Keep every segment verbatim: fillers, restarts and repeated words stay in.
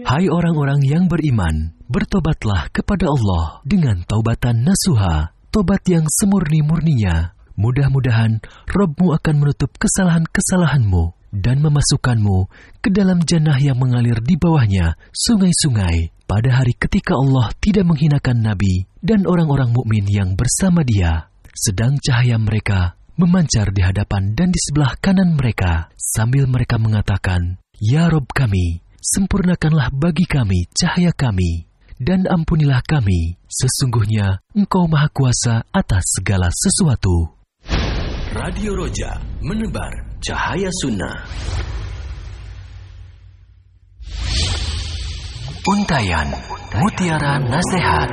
Hai orang-orang yang beriman, bertobatlah kepada Allah dengan taubatan nasuha, tobat yang semurni-murninya. Mudah-mudahan Rabb-Mu akan menutup kesalahan-kesalahanmu dan memasukkanmu ke dalam jannah yang mengalir di bawahnya sungai-sungai pada hari ketika Allah tidak menghinakan Nabi dan orang-orang mukmin yang bersama Dia, sedang cahaya mereka memancar di hadapan dan di sebelah kanan mereka sambil mereka mengatakan, "Ya Rabb kami, sempurnakanlah bagi kami cahaya kami, dan ampunilah kami, sesungguhnya Engkau Maha Kuasa atas segala sesuatu." Radio Roja, menebar cahaya sunnah. Untayan Mutiara Nasihat.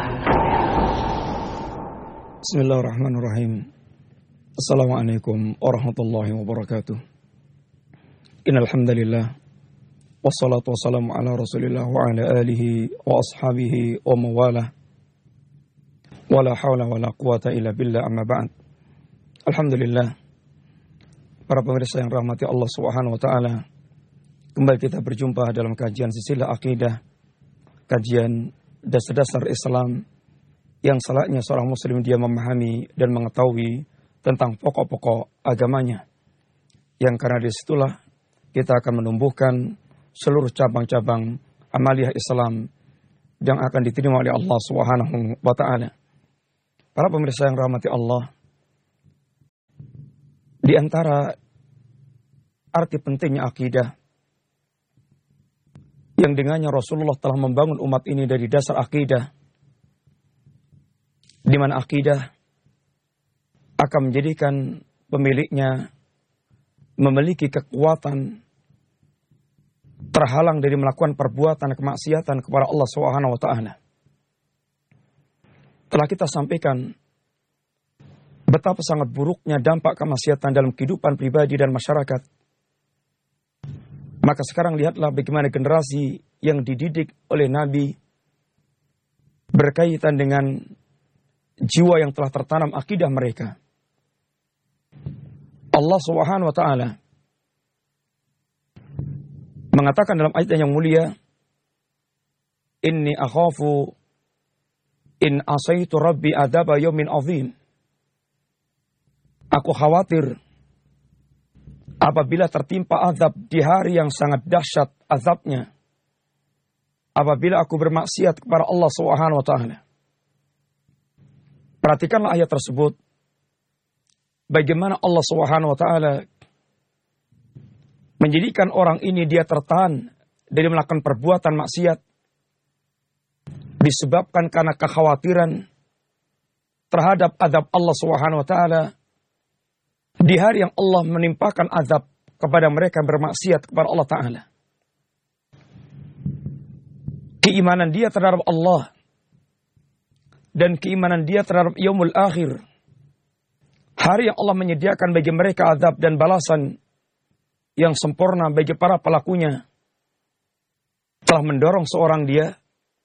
Bismillahirrahmanirrahim. Assalamualaikum warahmatullahi wabarakatuh. Innal hamdalillah wassalatu wassalamu ala Rasulillah wa ala alihi wa ashabihi wa mawalah. Wala haula wala quwata illa billah, amma ba'd. Alhamdulillah. Para pemirsa yang rahmati Allah Subhanahu wa taala, kembali kita berjumpa dalam kajian silsilah akidah, kajian dasar-dasar Islam yang salatnya seorang muslim dia memahami dan mengetahui tentang pokok-pokok agamanya, yang karena disitulah kita akan menumbuhkan seluruh cabang-cabang amaliyah Islam yang akan diterima oleh Allah Subhanahu wa taala. Para pemirsa yang rahmati Allah, di antara arti pentingnya akidah yang dengannya Rasulullah telah membangun umat ini dari dasar akidah, di mana akidah akan menjadikan pemiliknya memiliki kekuatan terhalang dari melakukan perbuatan kemaksiatan kepada Allah Subhanahu wa taala. Telah kita sampaikan betapa sangat buruknya dampak kemaksiatan dalam kehidupan pribadi dan masyarakat. Maka sekarang lihatlah bagaimana generasi yang dididik oleh Nabi berkaitan dengan jiwa yang telah tertanam akidah mereka. Allah Subhanahu wa taala mengatakan dalam ayat yang mulia, "Inni akhafu in asaitu rabbi adzaba yaumin azim." Aku khawatir apabila tertimpa azab di hari yang sangat dahsyat azabnya, apabila aku bermaksiat kepada Allah Subhanahu wa taala. Perhatikanlah ayat tersebut, bagaimana Allah Subhanahu wa taala menjadikan orang ini dia tertahan dari melakukan perbuatan maksiat disebabkan karena kekhawatiran terhadap azab Allah Subhanahu wa taala di hari yang Allah menimpakan azab kepada mereka yang bermaksiat kepada Allah taala. Keimanan dia terhadap Allah dan keimanan dia terhadap yaumul akhir, hari yang Allah menyediakan bagi mereka azab dan balasan yang sempurna bagi para pelakunya, telah mendorong seorang dia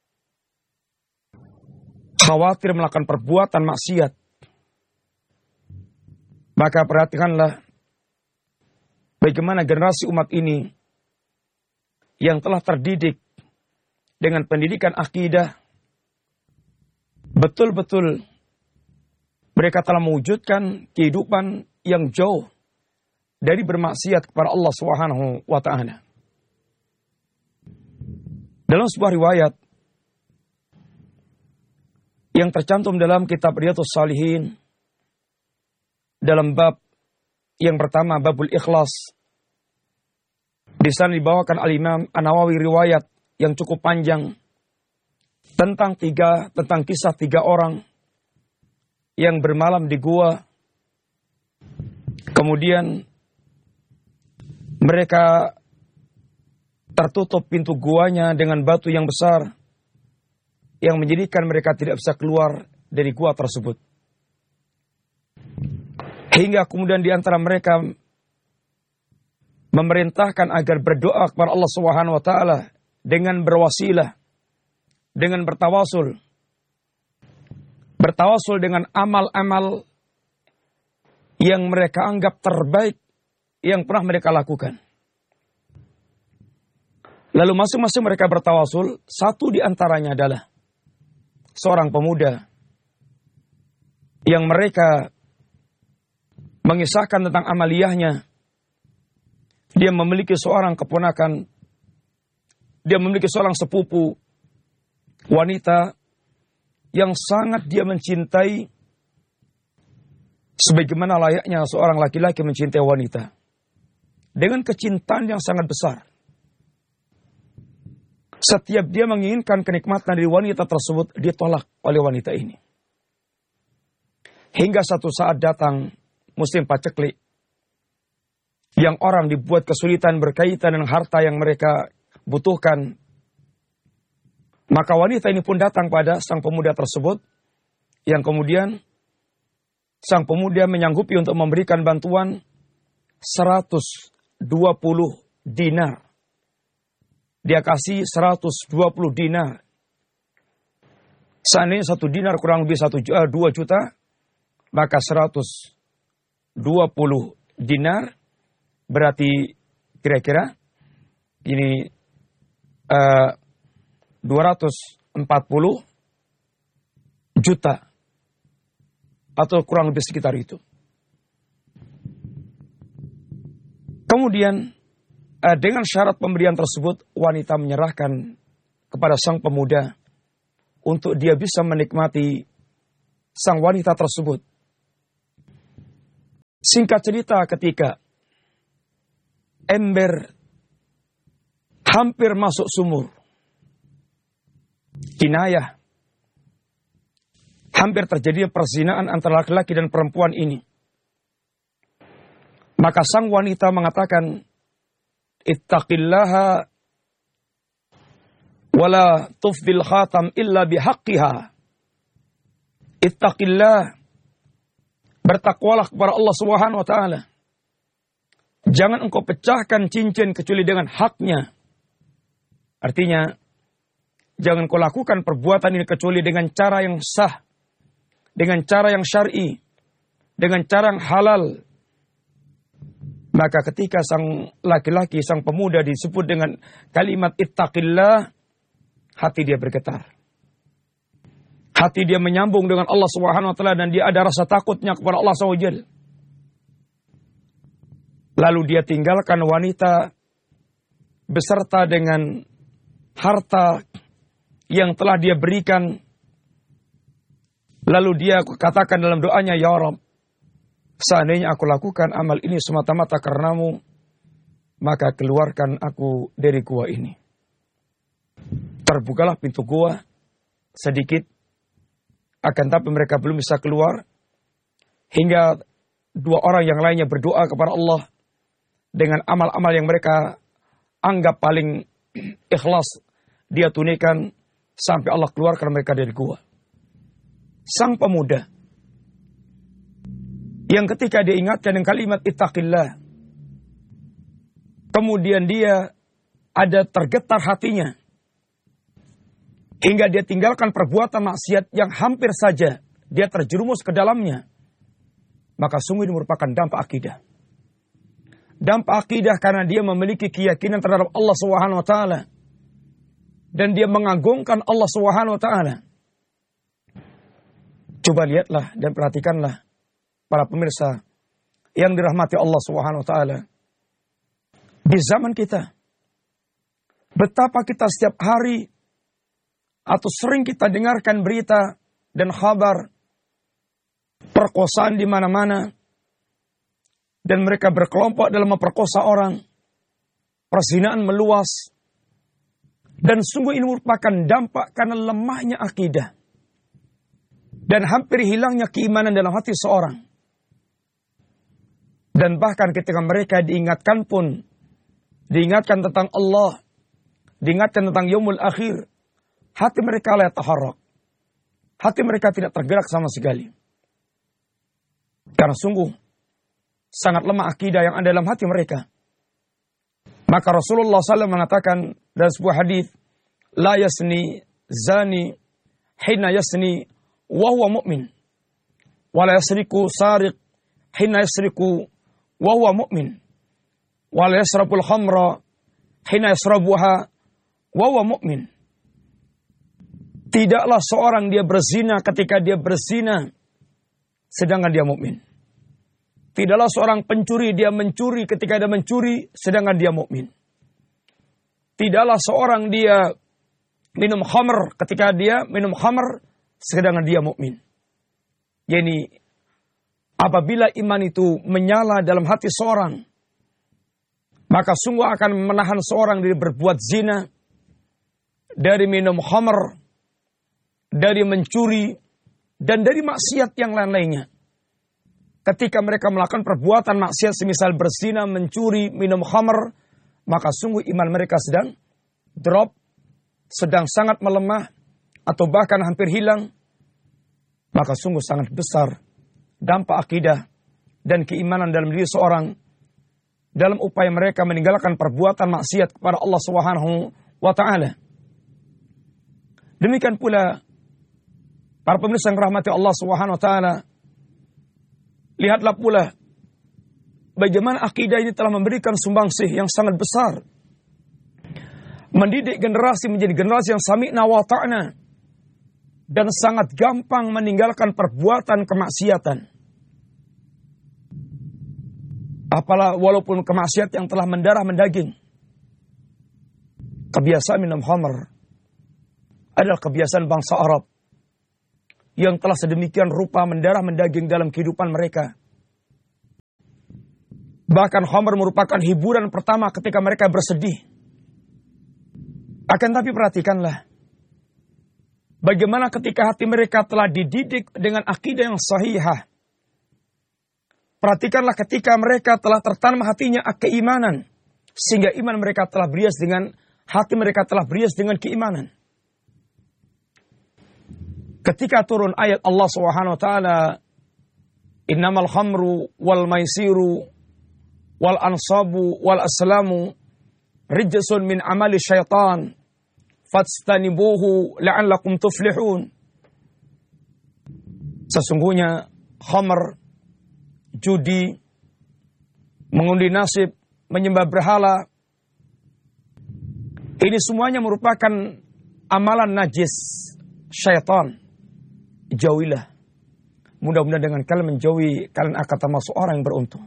khawatir melakukan perbuatan maksiat. Maka perhatikanlah bagaimana generasi umat ini yang telah terdidik dengan pendidikan akidah, betul-betul mereka telah mewujudkan kehidupan yang jauh dari bermaksiat kepada Allah Subhanahu wa taala. Dalam sebuah riwayat yang tercantum dalam kitab Riyadhus Shalihin, dalam bab yang pertama, babul ikhlas, di sana dibawakan Al-Imam An-Nawawi riwayat yang cukup panjang tentang tiga tentang kisah tiga orang yang bermalam di gua. Kemudian mereka tertutup pintu guanya dengan batu yang besar yang menjadikan mereka tidak bisa keluar dari gua tersebut. Hingga kemudian di antara mereka memerintahkan agar berdoa kepada Allah Subhanahu wa taala dengan berwasilah, dengan bertawasul. Bertawasul dengan amal-amal yang mereka anggap terbaik yang pernah mereka lakukan. Lalu masing-masing mereka bertawasul. Satu di antaranya adalah seorang pemuda yang mereka mengisahkan tentang amaliyahnya. Dia memiliki seorang keponakan, dia memiliki seorang sepupu wanita yang sangat dia mencintai sebagaimana layaknya seorang laki-laki mencintai wanita. Dengan kecintaan yang sangat besar. Setiap dia menginginkan kenikmatan dari wanita tersebut, ditolak oleh wanita ini. Hingga satu saat datang musim paceklik, yang orang dibuat kesulitan berkaitan dengan harta yang mereka butuhkan. Maka wanita ini pun datang pada sang pemuda tersebut, yang kemudian sang pemuda menyanggupi untuk memberikan bantuan seratus dua puluh dinar. Dia kasih seratus dua puluh dinar. Seandainya satu dinar kurang lebih satu, uh, dua juta, maka seratus dua puluh dinar berarti kira-kira ini uh, dua ratus empat puluh juta. Atau kurang lebih sekitar itu. Kemudian dengan syarat pemberian tersebut, wanita menyerahkan kepada sang pemuda untuk dia bisa menikmati sang wanita tersebut. Singkat cerita, ketika ember hampir masuk sumur, kinayah, hampir terjadi perzinaan antara laki-laki dan perempuan ini. Maka sang wanita mengatakan, ittaqillaha wala tufdil khatam illa bihaqqiha. Ittaqillah, bertakwalah kepada Allah Subhanahu wa taala. Jangan engkau pecahkan cincin kecuali dengan haknya. Artinya, jangan kau lakukan perbuatan ini kecuali dengan cara yang sah, dengan cara yang syar'i, dengan cara yang halal. Maka ketika sang laki-laki, sang pemuda disebut dengan kalimat ittaqillah, hati dia bergetar. Hati dia menyambung dengan Allah Subhanahu wa taala dan dia ada rasa takutnya kepada Allah subhanahu wa taala. Lalu dia tinggalkan wanita beserta dengan harta yang telah dia berikan. Lalu dia katakan dalam doanya, ya Rabb, seandainya aku lakukan amal ini semata-mata karenamu, maka keluarkan aku dari gua ini. Terbukalah pintu gua sedikit, akan tapi mereka belum bisa keluar. Hingga dua orang yang lainnya berdoa kepada Allah dengan amal-amal yang mereka anggap paling ikhlas dia tunaikan sampai Allah keluarkan mereka dari gua. Sang pemuda yang ketika dia ingatkan dengan kalimat ittaqillah, kemudian dia ada tergetar hatinya hingga dia tinggalkan perbuatan maksiat yang hampir saja dia terjerumus ke dalamnya. Maka sungguh ini merupakan dampak akidah. Dampak akidah karena dia memiliki keyakinan terhadap Allah Subhanahu wa taala dan dia mengagungkan Allah Subhanahu wa taala. Coba lihatlah dan perhatikanlah para pemirsa yang dirahmati Allah Subhanahu wa taala. Di zaman kita, betapa kita setiap hari atau sering kita dengarkan berita dan kabar perkosaan di mana-mana, dan mereka berkelompok dalam memperkosa orang, perzinaan meluas, dan sungguh ini merupakan dampak karena lemahnya akidah dan hampir hilangnya keimanan dalam hati seorang. Dan bahkan ketika mereka diingatkan pun, diingatkan tentang Allah, diingatkan tentang yaumul akhir, hati mereka la taharrak. Hati mereka tidak tergerak sama sekali. Karena sungguh sangat lemah akidah yang ada dalam hati mereka. Maka Rasulullah shallallahu alaihi wasallam mengatakan dalam sebuah hadis, la yasni zani hina yasni wa huwa mu'min, wa la yasriku sariq hina yasriku wa huwa mu'min, wa la yasrabul khamra hina yasrabuha wa huwa mu'min. Tidaklah seorang dia berzina ketika dia berzina sedangkan dia mukmin. Tidaklah seorang pencuri dia mencuri ketika dia mencuri sedangkan dia mukmin. Tidaklah seorang dia minum khamr ketika dia minum khamr sedangkan dia mukmin. Yani apabila iman itu menyala dalam hati seorang, maka sungguh akan menahan seorang dari berbuat zina, dari minum khamr, dari mencuri, dan dari maksiat yang lain-lainnya. Ketika mereka melakukan perbuatan maksiat semisal berzina, mencuri, minum khamr, maka sungguh iman mereka sedang drop, sedang sangat melemah, atau bahkan hampir hilang. Maka sungguh sangat besar dampak akidah dan keimanan dalam diri seorang dalam upaya mereka meninggalkan perbuatan maksiat kepada Allah Subhanahu wa taala. Demikian pula para pemirsa yang rahmati Allah Subhanahu wa taala, lihatlah pula bagaimana akidah ini telah memberikan sumbangsih yang sangat besar. Mendidik generasi menjadi generasi yang sami'na wa ta'na dan sangat gampang meninggalkan perbuatan kemaksiatan. Apalah walaupun kemaksiat yang telah mendarah mendaging. Kebiasaan minum khamr adalah kebiasaan bangsa Arab yang telah sedemikian rupa mendarah mendaging dalam kehidupan mereka. Bahkan khamr merupakan hiburan pertama ketika mereka bersedih. Akan tapi perhatikanlah bagaimana ketika hati mereka telah dididik dengan akidah yang sahihah. Perhatikanlah ketika mereka telah tertanam hatinya keimanan, sehingga iman mereka telah berias dengan hati mereka telah berias dengan keimanan. Ketika turun ayat Allah Subhanahu wa taala, innamal khamru wal maisiru wal ansabu wal aslamu rijsun min amali syaitan fastanibuhu la'allakum tuflihun. Sesungguhnya khamr, judi, mengundi nasib, menyembah berhala, ini semuanya merupakan amalan najis syaitan. Jauhilah. Mudah-mudahan dengan kalian menjauhi, kalian akan termasuk orang yang beruntung.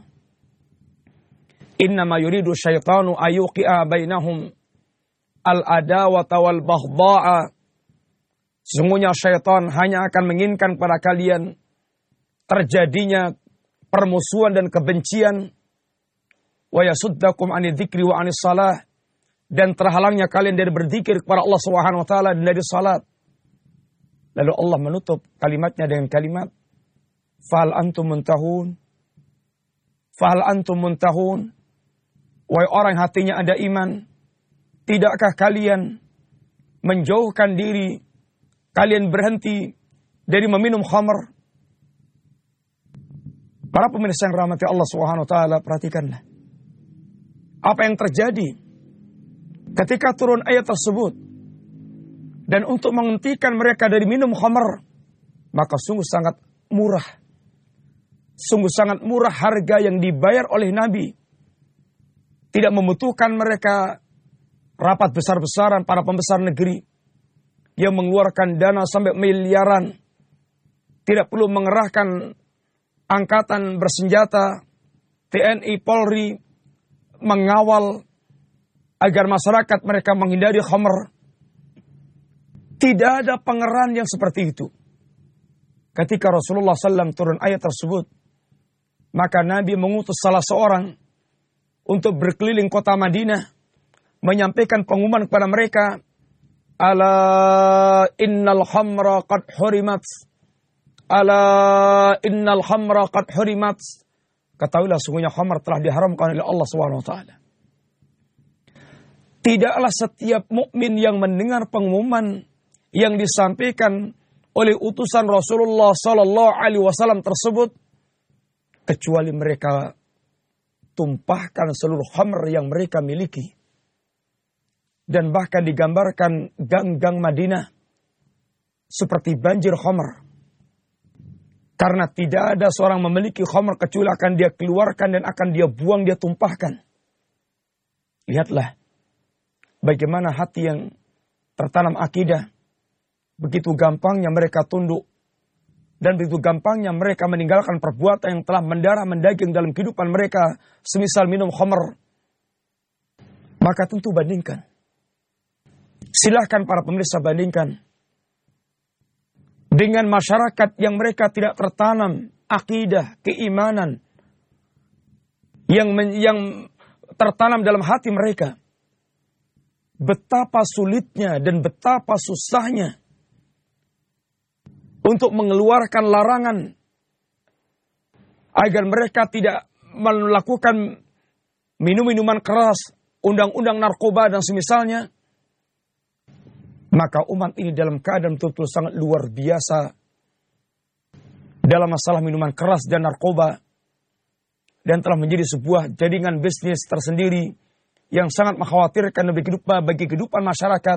Innama yuridu syaitanu ayuqi'a bainahum al-adawata wal baghdha'a. Sesungguhnya syaitan hanya akan menginginkan pada kalian terjadinya permusuhan dan kebencian. Wa yasuddakum 'ani dzikri wa 'anis shalah, dan terhalangnya kalian dari berzikir kepada Allah Subhanahu wa taala dan dari salat. Lalu Allah menutup kalimatnya dengan kalimat fahal antum muntahun. Fahal antum muntahun. Wahai orang hatinya ada iman, tidakkah kalian menjauhkan diri, kalian berhenti dari meminum khamr? Para pemirsa yang rahmati Allah Subhanahu wa taala, perhatikanlah apa yang terjadi ketika turun ayat tersebut. Dan untuk menghentikan mereka dari minum khamr, maka sungguh sangat murah. Sungguh sangat murah harga yang dibayar oleh Nabi. Tidak membutuhkan mereka rapat besar-besaran para pembesar negeri yang mengeluarkan dana sampai miliaran. Tidak perlu mengerahkan angkatan bersenjata, T N I, Polri, mengawal agar masyarakat mereka menghindari khamr. Tidak ada pengerahan yang seperti itu. Ketika Rasulullah shallallahu alaihi wasallam turun ayat tersebut, maka Nabi mengutus salah seorang untuk berkeliling kota Madinah, menyampaikan pengumuman kepada mereka, ala innal khamra qad hurimat, ala innal khamra qad hurimat. Ketahuilah sungguhnya khamr telah diharamkan oleh Allah Subhanahu wa taala. Tidaklah setiap mukmin yang mendengar pengumuman yang disampaikan oleh utusan Rasulullah sallallahu alaihi wasallam tersebut, kecuali mereka tumpahkan seluruh khamr yang mereka miliki. Dan bahkan digambarkan gang-gang Madinah seperti banjir khamr. Karena tidak ada seorang memiliki khamr kecuali akan dia keluarkan dan akan dia buang, dia tumpahkan. Lihatlah bagaimana hati yang tertanam akidah, begitu gampangnya mereka tunduk, dan begitu gampangnya mereka meninggalkan perbuatan yang telah mendarah mendaging dalam kehidupan mereka, semisal minum khamr. Maka tentu bandingkan. Silahkan para pemirsa bandingkan dengan masyarakat yang mereka tidak tertanam akidah, keimanan yang men, yang tertanam dalam hati mereka. Betapa sulitnya dan betapa susahnya untuk mengeluarkan larangan agar mereka tidak melakukan minum-minuman keras, undang-undang narkoba dan semisalnya. Maka umat ini dalam keadaan betul-betul sangat luar biasa dalam masalah minuman keras dan narkoba, dan telah menjadi sebuah jaringan bisnis tersendiri yang sangat mengkhawatirkan bagi kehidupan, bagi kehidupan masyarakat.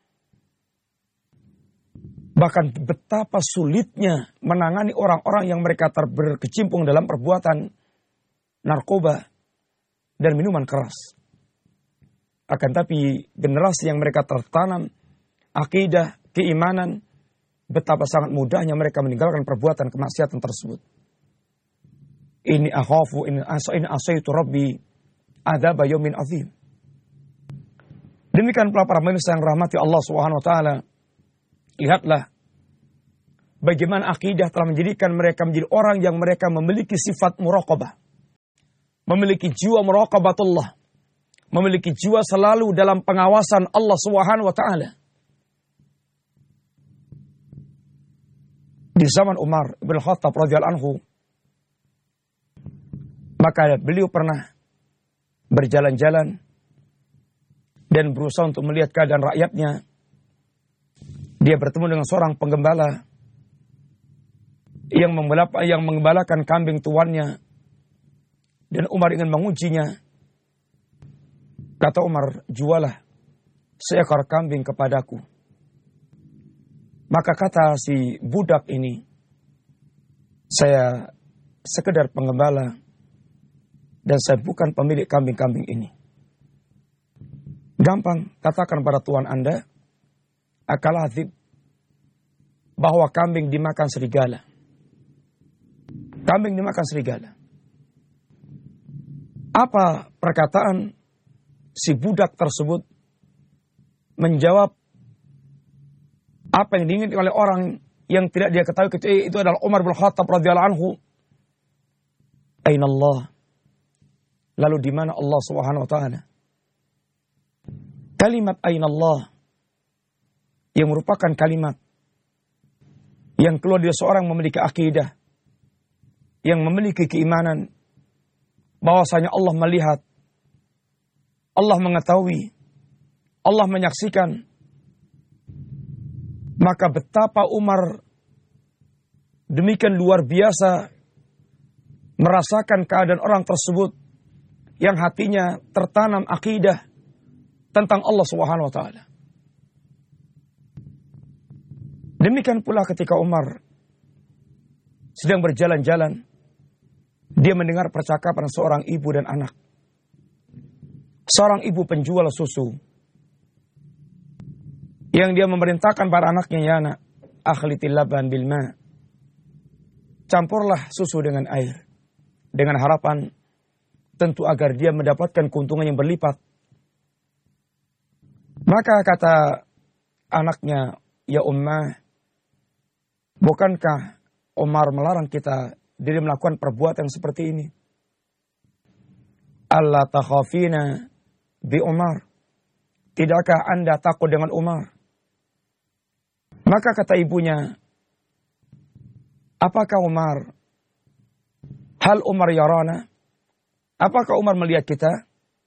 Bahkan betapa sulitnya menangani orang-orang yang mereka berkecimpung dalam perbuatan narkoba dan minuman keras. Akan tapi generasi yang mereka tertanam akidah, keimanan, betapa sangat mudahnya mereka meninggalkan perbuatan kemaksiatan tersebut. Ini akhafu in asaitu rabbi adzab yaumin azim. Demikian pula para manusia yang rahmati Allah Subhanahu wa taala. Lihatlah bagaimana akidah telah menjadikan mereka menjadi orang yang mereka memiliki sifat muraqabah. Memiliki jiwa muraqabatullah. Memiliki jiwa selalu dalam pengawasan Allah Subhanahu wa taala. Di zaman Umar bin Khattab radhiyallahu anhu, maka beliau pernah berjalan-jalan dan berusaha untuk melihat keadaan rakyatnya. Dia bertemu dengan seorang penggembala yang yang menggembalakan kambing tuannya, dan Umar ingin mengujinya. Kata Umar, jualah seekor kambing kepadaku. Maka kata si budak ini, saya sekedar penggembala dan saya bukan pemilik kambing-kambing ini. Gampang, katakan pada tuan Anda, akal azib, bahwa kambing dimakan serigala. Kambing dimakan serigala. Apa perkataan si budak tersebut? Menjawab apa yang diinginkan oleh orang yang tidak dia ketahui kecuali itu adalah Umar bin Khattab radhiyallahu anhu. Aina Allah? Lalu di mana Allah Subhanahu wa taala? Kalimat aina Allah yang merupakan kalimat yang keluar dari seorang memiliki akidah, yang memiliki keimanan bahwasanya Allah melihat, Allah mengetahui, Allah menyaksikan. Maka betapa Umar demikian luar biasa merasakan keadaan orang tersebut yang hatinya tertanam akidah tentang Allah Subhanahu wa taala. Demikian pula ketika Umar sedang berjalan-jalan, dia mendengar percakapan seorang ibu dan anak. Seorang ibu penjual susu yang dia memerintahkan para anaknya, ya anak, akhlitil laban bil ma. Campurlah susu dengan air, dengan harapan tentu agar dia mendapatkan keuntungan yang berlipat. Maka kata anaknya, ya ummah, bukankah Umar melarang kita dari melakukan perbuatan seperti ini? Allah takhafina bi Umar. Tidakkah Anda takut dengan Umar? Maka kata ibunya, apakah Umar? Hal Umar yarana? Apakah Umar melihat kita?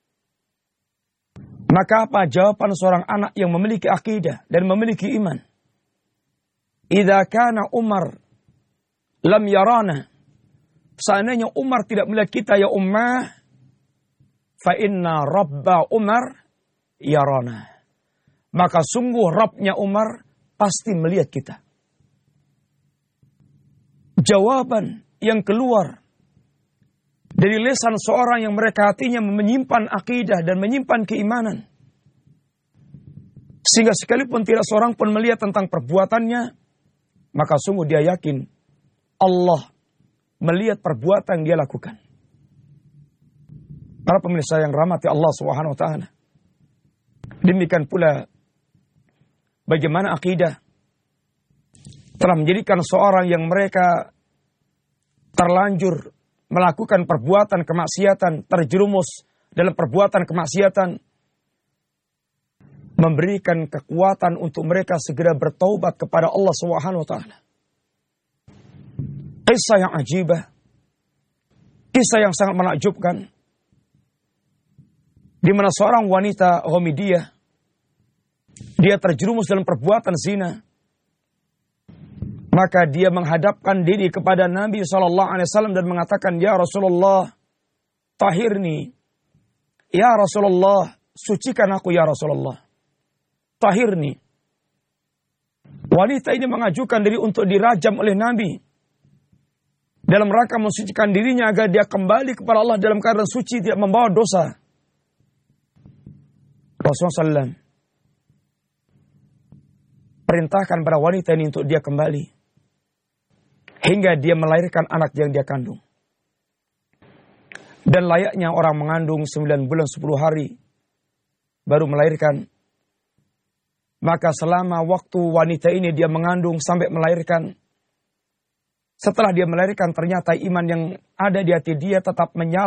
Maka apa jawaban seorang anak yang memiliki akidah dan memiliki iman? Idza kana Umar lam yarana. Seandainya Umar tidak melihat kita, ya ummah, fa inna rabba Umar yarana. Maka sungguh Rabbnya Umar pasti melihat kita. Jawaban yang keluar dari lisan seorang yang mereka hatinya menyimpan akidah dan menyimpan keimanan. Sehingga sekalipun tidak seorang pun melihat tentang perbuatannya, maka sungguh dia yakin Allah melihat perbuatan yang dia lakukan. Para pemirsa yang rahmati Allah Subhanahu wa taala. Demikian pula bagaimana akidah telah menjadikan seorang yang mereka terlanjur melakukan perbuatan kemaksiatan, terjerumus dalam perbuatan kemaksiatan, memberikan kekuatan untuk mereka segera bertaubat kepada Allah Subhanahu wa taala. Kisah yang ajibah, kisah yang sangat menakjubkan, di mana seorang wanita Ghamidiyah, dia terjerumus dalam perbuatan zina. Maka dia menghadapkan diri kepada Nabi shallallahu alaihi wasallam dan mengatakan, "Ya Rasulullah, tahirni. Ya Rasulullah, sucikan aku ya Rasulullah. Tahirni." Wanita ini mengajukan diri untuk dirajam oleh Nabi dalam rangka mensucikan dirinya agar dia kembali kepada Allah dalam keadaan suci, tidak membawa dosa. Rasulullah shallallahu alaihi wasallam perintahkan pada wanita ini untuk dia kembali hingga dia melahirkan anak yang dia kandung. Dan layaknya orang mengandung sembilan bulan sepuluh hari baru melahirkan, maka selama waktu wanita ini dia mengandung sampai melahirkan, setelah dia melahirkan ternyata iman yang ada di hati dia tetap menyala.